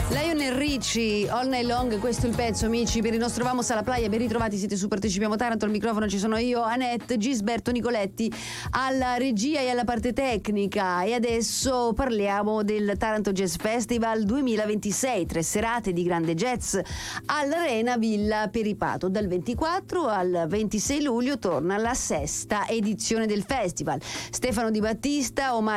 Lionel Richie, All Night Long, questo è il pezzo, amici, per il nostro Vamos alla Playa. Ben ritrovati, siete su Partecipiamo Taranto, al microfono ci sono io, Annette, Gisberto Nicoletti alla regia e alla parte tecnica. E adesso parliamo del Taranto Jazz Festival 2026, 3 serate di grande jazz all'Arena Villa Peripato. Dal 24 al 26 luglio torna la 6ª edizione del festival. Stefano Di Battista, omaggio